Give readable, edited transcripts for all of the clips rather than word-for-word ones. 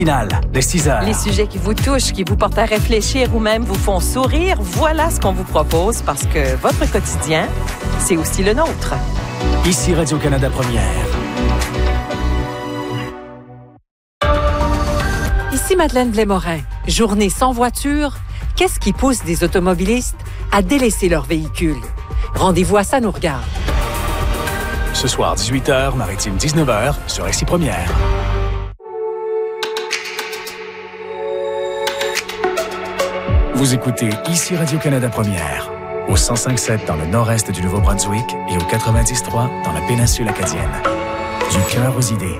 De 6 heures. Les sujets qui vous touchent, qui vous portent à réfléchir ou même vous font sourire, voilà ce qu'on vous propose parce que votre quotidien, c'est aussi le nôtre. Ici Radio-Canada Première. Ici Madeleine Blais-Morin. Journée sans voiture, qu'est-ce qui pousse des automobilistes à délaisser leur véhicule? Rendez-vous à Ça nous regarde. Ce soir, 18h, Maritime 19h, sur Ici Première. Vous écoutez Ici Radio-Canada Première, au 105.7 dans le nord-est du Nouveau-Brunswick et au 90.3 dans la péninsule acadienne. Du cœur aux idées.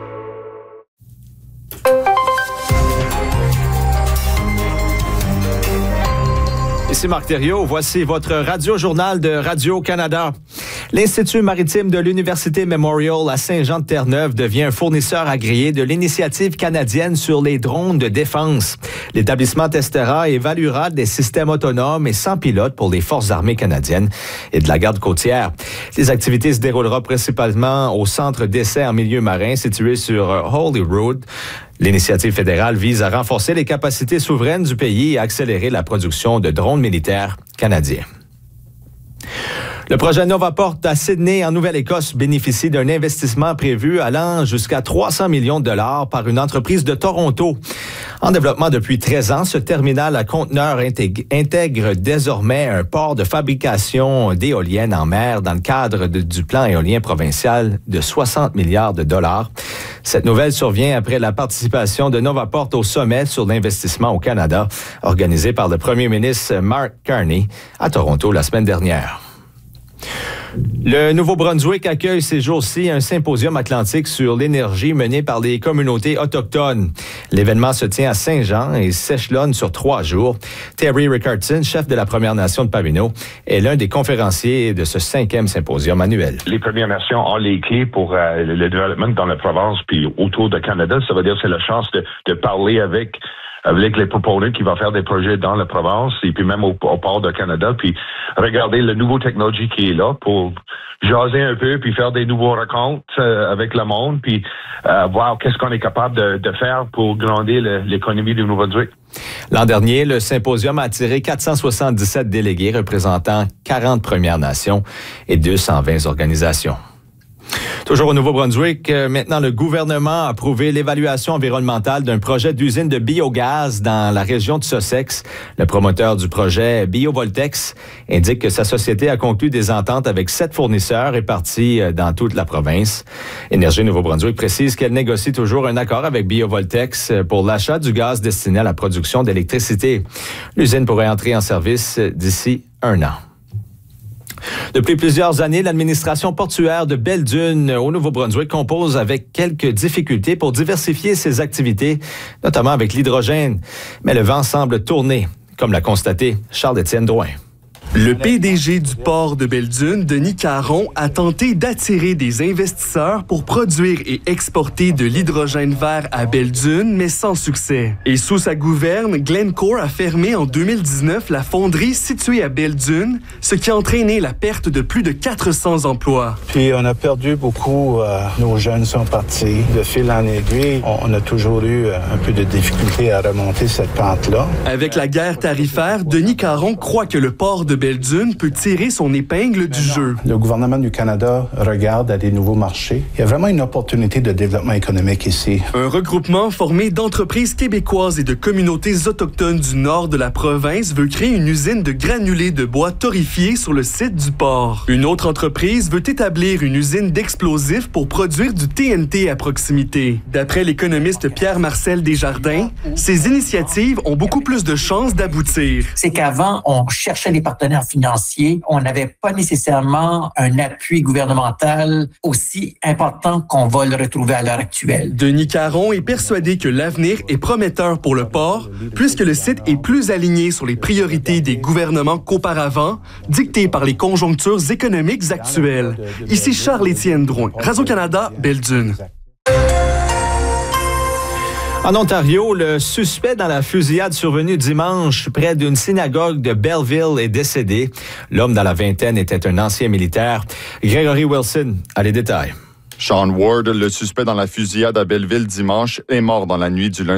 Ici Marc Thériault, voici votre radio-journal de Radio-Canada. L'Institut maritime de l'Université Memorial à Saint-Jean-de-Terre-Neuve devient un fournisseur agréé de l'initiative canadienne sur les drones de défense. L'établissement testera et évaluera des systèmes autonomes et sans pilote pour les forces armées canadiennes et de la garde côtière. Les activités se dérouleront principalement au centre d'essai en milieu marin situé sur Holyrood. L'initiative fédérale vise à renforcer les capacités souveraines du pays et à accélérer la production de drones militaires canadiens. Le projet Novaport à Sydney, en Nouvelle-Écosse, bénéficie d'un investissement prévu allant jusqu'à 300 millions de dollars par une entreprise de Toronto. En développement depuis 13 ans, ce terminal à conteneurs intègre désormais un port de fabrication d'éoliennes en mer dans le cadre du plan éolien provincial de 60 milliards de dollars. Cette nouvelle survient après la participation de Novaport au sommet sur l'investissement au Canada, organisé par le premier ministre Mark Carney à Toronto la semaine dernière. Le Nouveau-Brunswick accueille ces jours-ci un symposium atlantique sur l'énergie mené par les communautés autochtones. L'événement se tient à Saint-Jean et s'échelonne sur 3 jours. Terry Rickardson, chef de la Première Nation de Papineau, est l'un des conférenciers de ce 5e symposium annuel. Les Premières Nations ont les clés pour le développement dans la province puis autour de Canada. Ça veut dire que c'est la chance de parler avec les proponents qui vont faire des projets dans la province et puis même au port de Canada, puis regarder la nouvelle technologie qui est là pour jaser un peu, puis faire des nouveaux rencontres avec le monde, puis voir qu'est-ce qu'on est capable de faire pour grandir l'économie du Nouveau-Brunswick. L'an dernier, le symposium a attiré 477 délégués représentant 40 Premières Nations et 220 organisations. Toujours au Nouveau-Brunswick, maintenant le gouvernement a approuvé l'évaluation environnementale d'un projet d'usine de biogaz dans la région de Sussex. Le promoteur du projet Biovoltex indique que sa société a conclu des ententes avec 7 fournisseurs répartis dans toute la province. Énergie Nouveau-Brunswick précise qu'elle négocie toujours un accord avec Biovoltex pour l'achat du gaz destiné à la production d'électricité. L'usine pourrait entrer en service d'ici 1 an. Depuis plusieurs années, l'administration portuaire de Belle-Dune au Nouveau-Brunswick compose avec quelques difficultés pour diversifier ses activités, notamment avec l'hydrogène. Mais le vent semble tourner, comme l'a constaté Charles-Étienne Drouin. Le PDG du port de Belle-Dune, Denis Caron, a tenté d'attirer des investisseurs pour produire et exporter de l'hydrogène vert à Belle-Dune, mais sans succès. Et sous sa gouverne, Glencore a fermé en 2019 la fonderie située à Belle-Dune, ce qui a entraîné la perte de plus de 400 emplois. Puis on a perdu beaucoup, nos jeunes sont partis. De fil en aiguille, on a toujours eu un peu de difficulté à remonter cette pente-là. Avec la guerre tarifaire, Denis Caron croit que le port de Belle-Dune peut tirer son épingle du jeu. Le gouvernement du Canada regarde à des nouveaux marchés. Il y a vraiment une opportunité de développement économique ici. Un regroupement formé d'entreprises québécoises et de communautés autochtones du nord de la province veut créer une usine de granulés de bois torréfiés sur le site du port. Une autre entreprise veut établir une usine d'explosifs pour produire du TNT à proximité. D'après l'économiste Pierre-Marcel Desjardins, ces initiatives ont beaucoup plus de chances d'aboutir. C'est qu'avant, on cherchait des partenaires financiers. On n'avait pas nécessairement un appui gouvernemental aussi important qu'on va le retrouver à l'heure actuelle. Denis Caron est persuadé que l'avenir est prometteur pour le port, puisque le site est plus aligné sur les priorités des gouvernements qu'auparavant, dictées par les conjonctures économiques actuelles. Ici Charles-Étienne Drouin, Radio-Canada, Belle-Dune. En Ontario, le suspect dans la fusillade survenue dimanche près d'une synagogue de Belleville est décédé. L'homme dans la vingtaine était un ancien militaire. Gregory Wilson a les détails. Sean Ward, le suspect dans la fusillade à Belleville dimanche, est mort dans la nuit du lundi